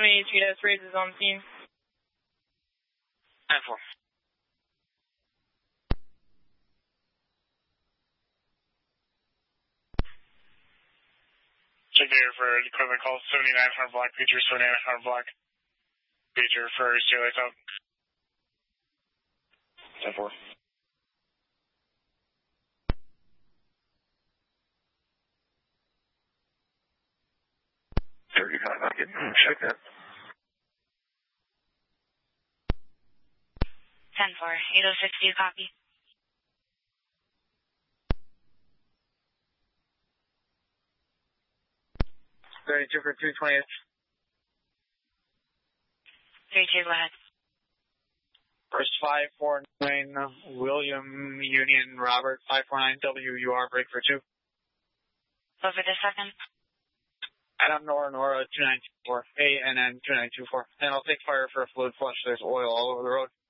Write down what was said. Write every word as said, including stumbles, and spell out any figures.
Street S raises on scene. ten four. Check there for equipment call seventy-nine hundred block, pager seventy-nine hundred block. Pager for Sierra Lights out. ten four. thirty-five, I'll get check that. ten four, eight oh six, do you copy? thirty-two for two twenty. thirty-two, go ahead. First five four nine, William Union Robert, five four nine W U R, break for two. Over the second. Adam Nora Nora two nine two four, A N N two nine two four. And I'll take fire for a fluid flush. There's oil all over the road.